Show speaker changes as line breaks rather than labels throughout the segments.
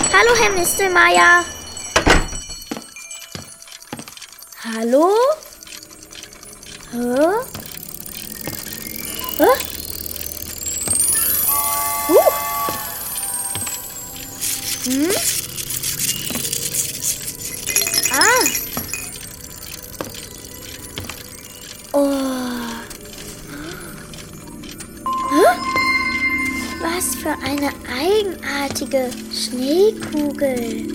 Hallo, Herr Mistelmeier. Hallo? Hä? Hä? Hm? Ah. Oh. Hä? Was für eine eigenartige Schneekugel.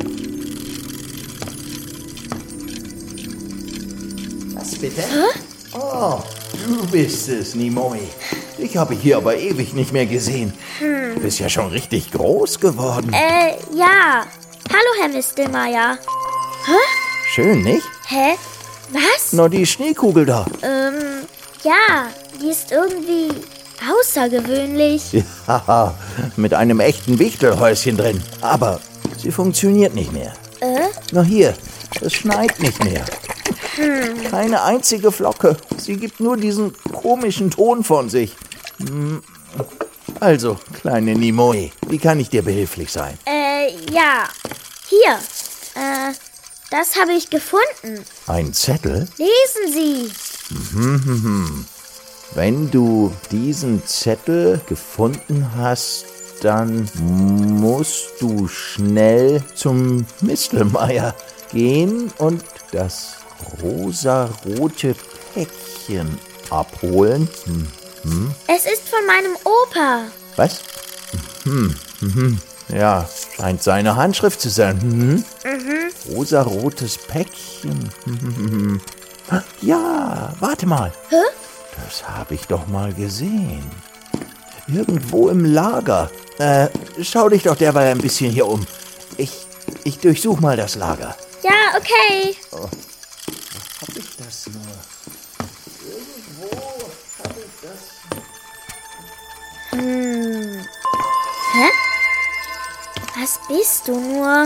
Was bitte? Oh, du bist es, Nimoy. Ich habe hier aber ewig nicht mehr gesehen. Du bist ja schon richtig groß geworden.
Ja. Hallo, Herr Mistelmeier.
Schön, nicht?
Hä? Was?
Na, die Schneekugel da.
Ja, die ist irgendwie außergewöhnlich.
Ja, mit einem echten Wichtelhäuschen drin. Aber sie funktioniert nicht mehr. Na hier, es schneit nicht mehr. Keine einzige Flocke. Sie gibt nur diesen komischen Ton von sich. Also, kleine Nimoy, wie kann ich dir behilflich sein?
Ja. Hier. Das habe ich gefunden.
Ein Zettel?
Lesen Sie.
Wenn du diesen Zettel gefunden hast, dann musst du schnell zum Mistelmeier gehen und das rosarote Päckchen abholen.
Es ist von meinem Opa.
Was? Ja, scheint seine Handschrift zu sein. Rosarotes Päckchen. Ja, warte mal.
Hä?
Das habe ich doch mal gesehen. Irgendwo im Lager. Schau dich doch derweil ein bisschen hier um. Ich durchsuche mal das Lager.
Ja, okay.
Hab ich das nur? Irgendwo habe ich das.
Hä? Was bist du nur?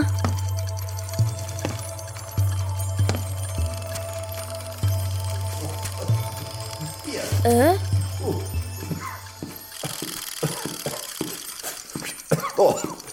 Oh.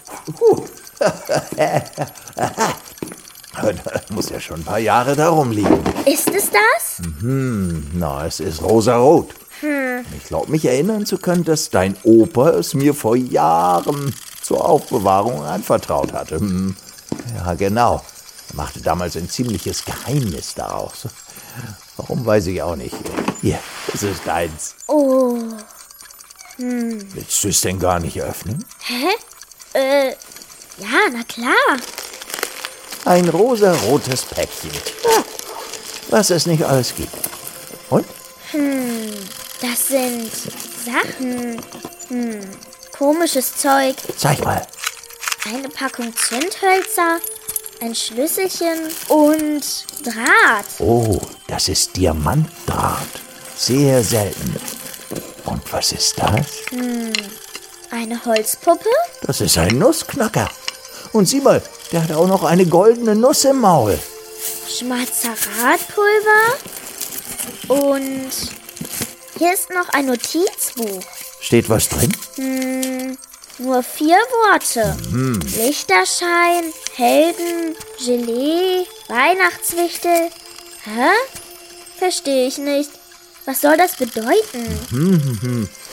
Das muss ja schon ein paar Jahre darum liegen.
Ist es das?
Na, es ist rosarot. Ich glaube, mich erinnern zu können, dass dein Opa es mir vor Jahren zur Aufbewahrung anvertraut hatte. Ja, genau. Er machte damals ein ziemliches Geheimnis daraus. Warum, weiß ich auch nicht. Hier, das ist deins.
Oh.
Willst du es denn gar nicht öffnen?
Hä? Ja, na klar.
Ein rosarotes Päckchen. Ja, was es nicht alles gibt. Und?
Das sind Sachen. Komisches Zeug.
Zeig mal.
Eine Packung Zündhölzer, ein Schlüsselchen und Draht.
Oh, das ist Diamantdraht. Sehr selten. Und was ist das?
Eine Holzpuppe?
Das ist ein Nussknacker. Und sieh mal, der hat auch noch eine goldene Nuss im Maul.
Schmazaratpulver. Und hier ist noch ein Notizbuch.
Steht was drin?
Nur 4 Worte. Lichterschein, Helden, Gelee, Weihnachtswichtel. Hä? Verstehe ich nicht. Was soll das bedeuten?